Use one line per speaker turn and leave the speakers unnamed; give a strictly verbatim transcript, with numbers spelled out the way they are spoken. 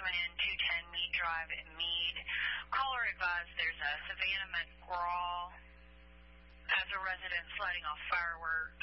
Twin, two ten Mead Drive in Mead. Caller advised there's a Savannah McGraw as a resident sliding off fireworks.